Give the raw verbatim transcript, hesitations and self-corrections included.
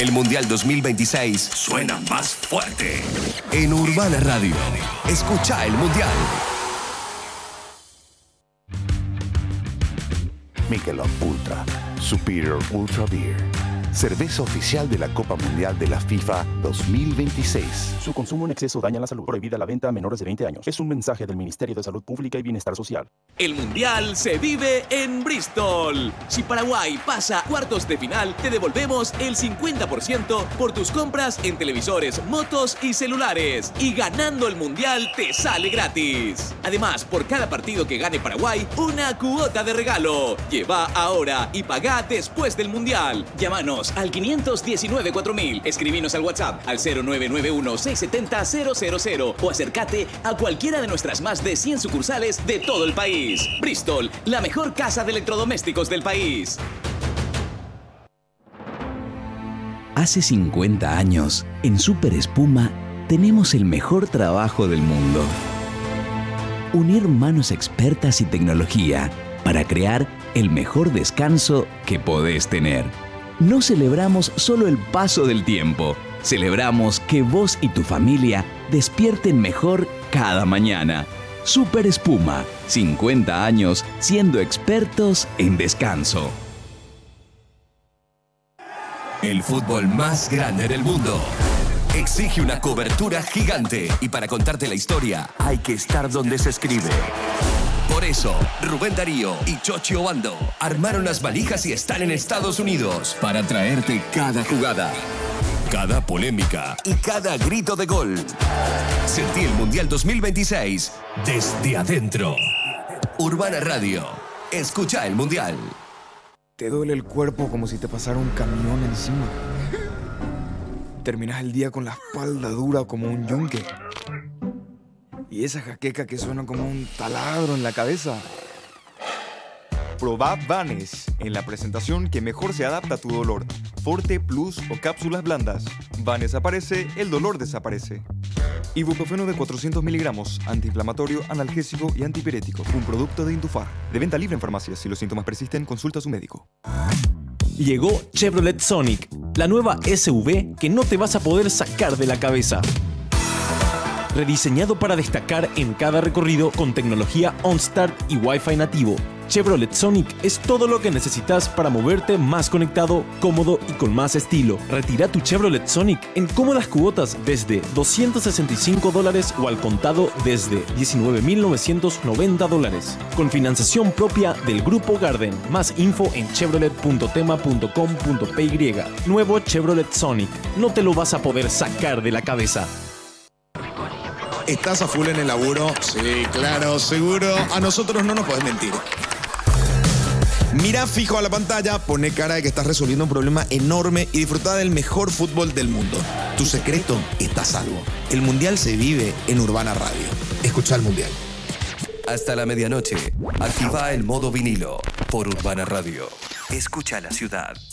El Mundial dos mil veintiséis suena más fuerte. En Urbana Radio, escucha el Mundial. Michelob Ultra, Superior Ultra Beer. Cerveza oficial de la Copa Mundial de la FIFA dos mil veintiséis. Su consumo en exceso daña la salud. Prohibida la venta a menores de veinte años. Es un mensaje del Ministerio de Salud Pública y Bienestar Social. El Mundial se vive en Bristol. Si Paraguay pasa a cuartos de final, te devolvemos el cincuenta por ciento por tus compras en televisores, motos y celulares. Y ganando el Mundial te sale gratis. Además, por cada partido que gane Paraguay, una cuota de regalo. Lleva ahora y paga después del Mundial. Llámanos al quinientos diecinueve cuatro mil. Escribinos al WhatsApp al cero nueve nueve uno seis siete cero cero cero cero o acércate a cualquiera de nuestras más de cien sucursales de todo el país. Bristol, la mejor casa de electrodomésticos del país. Hace cincuenta años, en Super Espuma, tenemos el mejor trabajo del mundo. Unir manos expertas y tecnología para crear el mejor descanso que podés tener. No celebramos solo el paso del tiempo, celebramos que vos y tu familia despierten mejor cada mañana. Super Espuma, cincuenta años siendo expertos en descanso. El fútbol más grande del mundo exige una cobertura gigante y para contarte la historia hay que estar donde se escribe. Por eso, Rubén Darío y Chochi Obando armaron las valijas y están en Estados Unidos para traerte cada jugada, cada polémica y cada grito de gol. Sentí el Mundial dos mil veintiséis desde adentro. Urbana Radio, escucha el Mundial. Te duele el cuerpo como si te pasara un camión encima. Terminas el día con la espalda dura como un yunque. Y esa jaqueca que suena como un taladro en la cabeza. Probá Vanes en la presentación que mejor se adapta a tu dolor. Forte, Plus o cápsulas blandas. Vanes aparece, el dolor desaparece. Ibuprofeno de cuatrocientos miligramos, antiinflamatorio, analgésico y antipirético. Un producto de Indufar. De venta libre en farmacias. Si los síntomas persisten, consulta a su médico. Llegó Chevrolet Sonic, la nueva S U V que no te vas a poder sacar de la cabeza. Rediseñado para destacar en cada recorrido con tecnología OnStart y Wi-Fi nativo, Chevrolet Sonic es todo lo que necesitas para moverte más conectado, cómodo y con más estilo. Retira tu Chevrolet Sonic en cómodas cuotas desde doscientos sesenta y cinco dólares o al contado desde diecinueve mil novecientos noventa dólares. Con financiación propia del Grupo Garden. Más info en chevrolet punto tema punto com punto p y. Nuevo Chevrolet Sonic. No te lo vas a poder sacar de la cabeza. ¿Estás a full en el laburo? Sí, claro, seguro. A nosotros no nos podés mentir. Mira fijo a la pantalla, pone cara de que estás resolviendo un problema enorme y disfruta del mejor fútbol del mundo. Tu secreto está a salvo. El Mundial se vive en Urbana Radio. Escucha el Mundial. Hasta la medianoche, activa el modo vinilo por Urbana Radio. Escucha la ciudad.